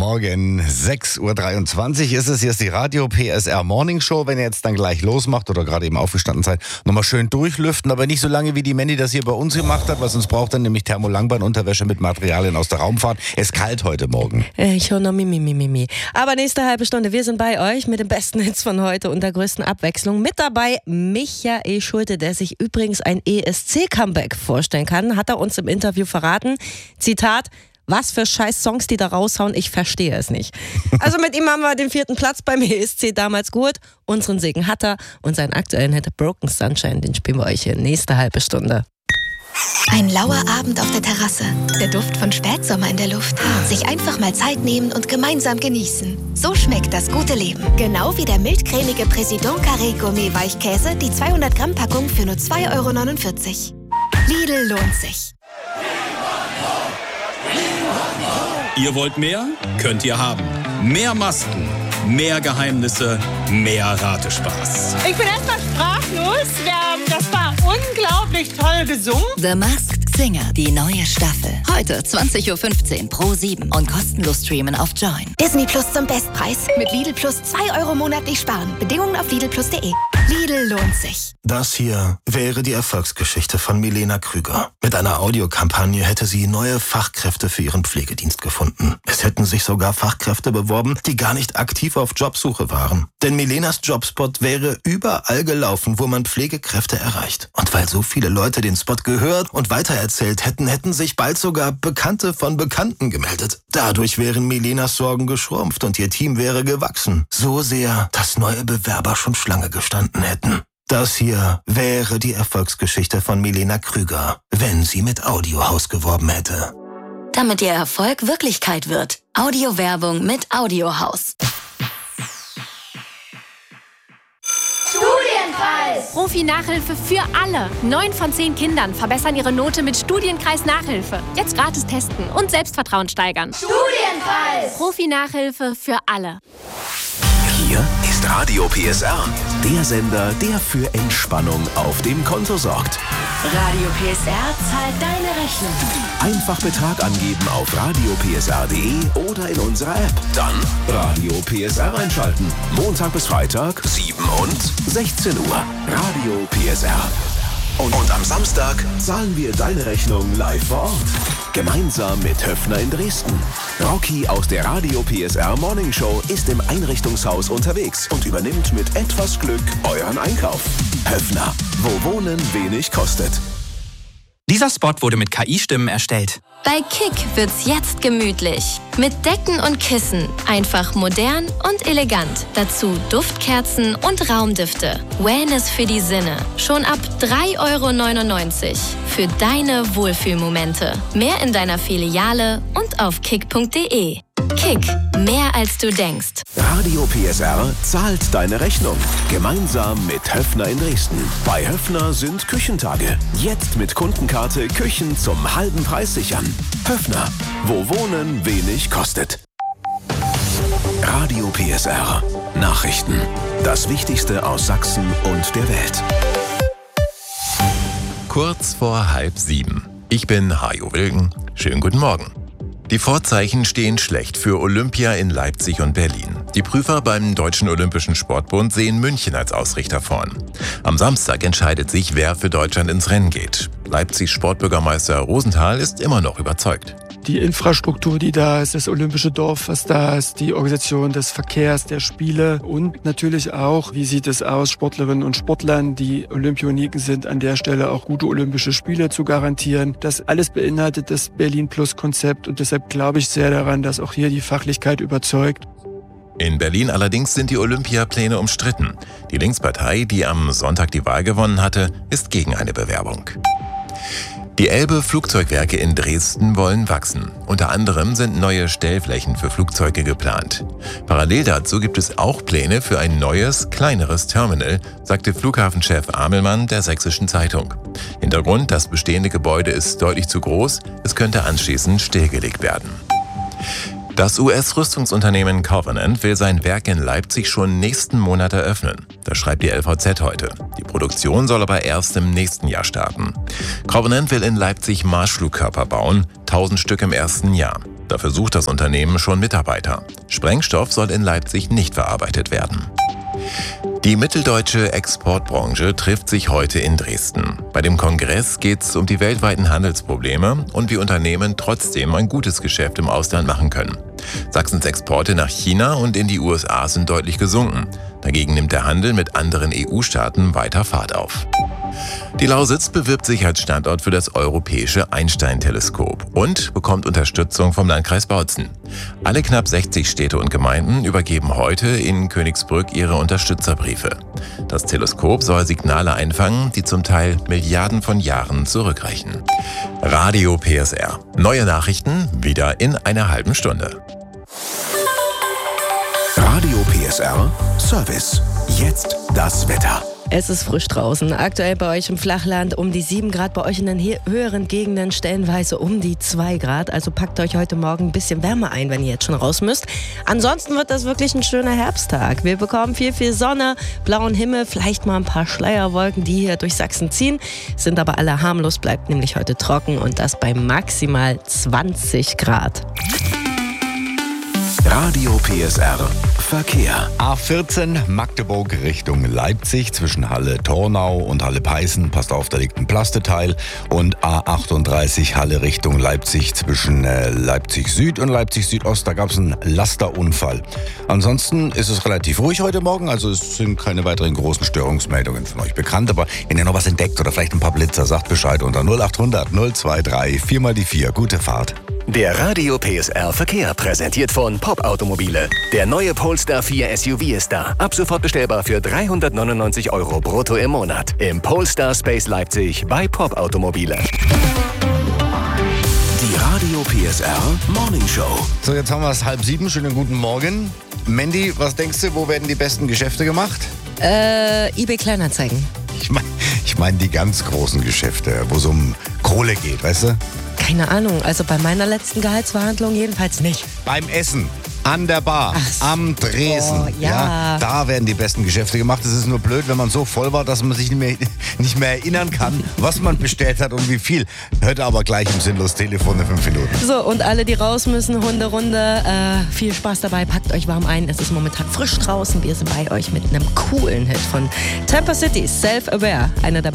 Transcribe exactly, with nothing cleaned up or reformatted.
Morgen, sechs Uhr dreiundzwanzig ist es. Hier ist die Radio P S R Morning Show. Wenn ihr jetzt dann gleich losmacht oder gerade eben aufgestanden seid, nochmal schön durchlüften, aber nicht so lange wie die Mandy das hier bei uns gemacht hat, was uns braucht dann nämlich Thermolangbahn-Unterwäsche mit Materialien aus der Raumfahrt. Es ist kalt heute Morgen. Ich höre noch Mimi, Mimi, Mimi. Aber nächste halbe Stunde, wir sind bei euch mit den besten Hits von heute und der größten Abwechslung. Mit dabei Michael Schulte, der sich übrigens ein E S C-Comeback vorstellen kann, hat er uns im Interview verraten. Zitat: Was für scheiß Songs die da raushauen, ich verstehe es nicht. Also mit ihm haben wir den vierten Platz beim E S C damals geholt. Unseren Segen hat er und seinen aktuellen Hit Broken Sunshine, den spielen wir euch hier nächste halbe Stunde. Ein lauer Abend auf der Terrasse, der Duft von Spätsommer in der Luft. Sich einfach mal Zeit nehmen und gemeinsam genießen. So schmeckt das gute Leben. Genau wie der mildcremige Président Carré Gourmet Weichkäse, die zweihundert Gramm Packung für nur zwei Euro neunundvierzig. Lidl lohnt sich. Ihr wollt mehr? Könnt ihr haben. Mehr Masken, mehr Geheimnisse, mehr Ratespaß. Ich bin erstmal sprachlos. Das war unglaublich toll gesungen. The Masked Singer, die neue Staffel. Heute zwanzig Uhr fünfzehn pro sieben und kostenlos streamen auf Join. Disney Plus zum Bestpreis. Mit Lidl Plus zwei Euro monatlich sparen. Bedingungen auf lidl plus punkt de. Lidl lohnt sich. Das hier wäre die Erfolgsgeschichte von Milena Krüger. Mit einer Audiokampagne hätte sie neue Fachkräfte für ihren Pflegedienst gefunden. Es hätten sich sogar Fachkräfte beworben, die gar nicht aktiv auf Jobsuche waren. Denn Milenas Jobspot wäre überall gelaufen, wo man Pflegekräfte erreicht. Und weil so viele Leute den Spot gehört und weitererzählt hätten, hätten sich bald sogar Bekannte von Bekannten gemeldet. Dadurch wären Milenas Sorgen geschrumpft und ihr Team wäre gewachsen. So sehr, dass neue Bewerber schon Schlange gestanden hätten. Das hier wäre die Erfolgsgeschichte von Milena Krüger, wenn sie mit Audiohaus geworben hätte. Damit ihr Erfolg Wirklichkeit wird. Audiowerbung mit Audiohaus. Studienkreis! Profi-Nachhilfe für alle. Neun von zehn Kindern verbessern ihre Note mit Studienkreis-Nachhilfe. Jetzt gratis testen und Selbstvertrauen steigern. Studienkreis! Profi-Nachhilfe für alle. Hier ist Radio P S R, der Sender, der für Entspannung auf dem Konto sorgt. Radio P S R zahlt deine Rechnung. Einfach Betrag angeben auf radio p s r punkt de oder in unserer App. Dann Radio P S R einschalten. Montag bis Freitag, sieben und sechzehn Uhr. Radio P S R. Und, und am Samstag zahlen wir deine Rechnung live vor Ort. Gemeinsam mit Höfner in Dresden. Rocky aus der Radio P S R Morning Show ist im Einrichtungshaus unterwegs und übernimmt mit etwas Glück euren Einkauf. Höfner, wo Wohnen wenig kostet. Dieser Spot wurde mit K I-Stimmen erstellt. Bei Kick wird's jetzt gemütlich. Mit Decken und Kissen. Einfach modern und elegant. Dazu Duftkerzen und Raumdüfte. Wellness für die Sinne. Schon ab drei Euro neunundneunzig. Für deine Wohlfühlmomente. Mehr in deiner Filiale und auf kick punkt de. Kick. Mehr als du denkst. Radio P S R zahlt deine Rechnung. Gemeinsam mit Höfner in Dresden. Bei Höfner sind Küchentage. Jetzt mit Kundenkarte Küchen zum halben Preis sichern. Höfner, wo Wohnen wenig kostet. Radio P S R. Nachrichten. Das Wichtigste aus Sachsen und der Welt. Kurz vor halb sieben. Ich bin Hajo Wilken. Schönen guten Morgen. Die Vorzeichen stehen schlecht für Olympia in Leipzig und Berlin. Die Prüfer beim Deutschen Olympischen Sportbund sehen München als Ausrichter vorn. Am Samstag entscheidet sich, wer für Deutschland ins Rennen geht. Leipzigs Sportbürgermeister Rosenthal ist immer noch überzeugt. Die Infrastruktur, die da ist, das olympische Dorf, was da ist, die Organisation des Verkehrs, der Spiele und natürlich auch, wie sieht es aus, Sportlerinnen und Sportlern, die Olympioniken sind, an der Stelle auch gute olympische Spiele zu garantieren. Das alles beinhaltet das Berlin-Plus-Konzept und deshalb glaube ich sehr daran, dass auch hier die Fachlichkeit überzeugt. In Berlin allerdings sind die Olympiapläne umstritten. Die Linkspartei, die am Sonntag die Wahl gewonnen hatte, ist gegen eine Bewerbung. Die Elbe-Flugzeugwerke in Dresden wollen wachsen. Unter anderem sind neue Stellflächen für Flugzeuge geplant. Parallel dazu gibt es auch Pläne für ein neues, kleineres Terminal, sagte Flughafenchef Amelmann der Sächsischen Zeitung. Hintergrund: Das bestehende Gebäude ist deutlich zu groß, es könnte anschließend stillgelegt werden. Das U S-Rüstungsunternehmen Covenant will sein Werk in Leipzig schon nächsten Monat eröffnen. Das schreibt die L V Z heute. Die Produktion soll aber erst im nächsten Jahr starten. Covenant will in Leipzig Marschflugkörper bauen, tausend Stück im ersten Jahr. Dafür sucht das Unternehmen schon Mitarbeiter. Sprengstoff soll in Leipzig nicht verarbeitet werden. Die mitteldeutsche Exportbranche trifft sich heute in Dresden. Bei dem Kongress geht es um die weltweiten Handelsprobleme und wie Unternehmen trotzdem ein gutes Geschäft im Ausland machen können. Sachsens Exporte nach China und in die U S A sind deutlich gesunken. Dagegen nimmt der Handel mit anderen E U-Staaten weiter Fahrt auf. Die Lausitz bewirbt sich als Standort für das europäische Einstein-Teleskop und bekommt Unterstützung vom Landkreis Bautzen. Alle knapp sechzig Städte und Gemeinden übergeben heute in Königsbrück ihre Unterstützerbriefe. Das Teleskop soll Signale einfangen, die zum Teil Milliarden von Jahren zurückreichen. Radio P S R. Neue Nachrichten wieder in einer halben Stunde. Radio P S R Service. Jetzt das Wetter. Es ist frisch draußen. Aktuell bei euch im Flachland um die sieben Grad, bei euch in den höheren Gegenden stellenweise um die zwei Grad. Also packt euch heute Morgen ein bisschen Wärme ein, wenn ihr jetzt schon raus müsst. Ansonsten wird das wirklich ein schöner Herbsttag. Wir bekommen viel, viel Sonne, blauen Himmel, vielleicht mal ein paar Schleierwolken, die hier durch Sachsen ziehen. Sind aber alle harmlos, bleibt nämlich heute trocken und das bei maximal zwanzig Grad. Radio P S R Verkehr. A vierzehn Magdeburg Richtung Leipzig zwischen Halle-Tornau und Halle-Peißen. Passt auf, da liegt ein Plasteteil. Und A achtunddreißig Halle Richtung Leipzig zwischen äh, Leipzig Süd und Leipzig Südost. Da gab es einen Lasterunfall. Ansonsten ist es relativ ruhig heute Morgen. Also es sind keine weiteren großen Störungsmeldungen von euch bekannt. Aber wenn ihr noch was entdeckt oder vielleicht ein paar Blitzer, sagt Bescheid unter null achthundert null zweiundzwanzig vier mal die vier. Gute Fahrt. Der Radio P S R Verkehr präsentiert von Pop Automobile. Der neue Polestar vier S U V ist da. Ab sofort bestellbar für dreihundertneunundneunzig Euro brutto im Monat. Im Polestar Space Leipzig bei Pop Automobile. Die Radio P S R Morning Show. So, jetzt haben wir es halb sieben. Schönen guten Morgen. Mandy, was denkst du, wo werden die besten Geschäfte gemacht? Äh, eBay Kleinanzeigen. Ich meine ich mein die ganz großen Geschäfte, wo es um Kohle geht, weißt du? Keine Ahnung, also bei meiner letzten Gehaltsverhandlung jedenfalls nicht. Beim Essen, an der Bar, Ach, am Dresen, oh, ja. ja, da werden die besten Geschäfte gemacht. Es ist nur blöd, wenn man so voll war, dass man sich nicht mehr, nicht mehr erinnern kann, was man bestellt hat und wie viel. Hört aber gleich im sinnlos Telefon in fünf Minuten. So, und alle, die raus müssen, Hunderunde, äh, viel Spaß dabei, packt euch warm ein. Es ist momentan frisch draußen. Wir sind bei euch mit einem coolen Hit von Tampa City, Self-Aware, einer der